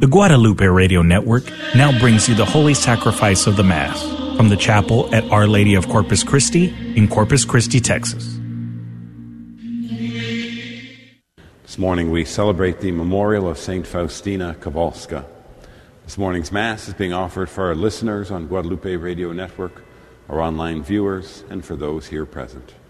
The Guadalupe Radio Network now brings you the Holy Sacrifice of the Mass from the chapel at Our Lady of Corpus Christi in Corpus Christi, Texas. This morning we celebrate the memorial of St. Faustina Kowalska. This morning's Mass is being offered for our listeners on Guadalupe Radio Network, our online viewers, and for those here present.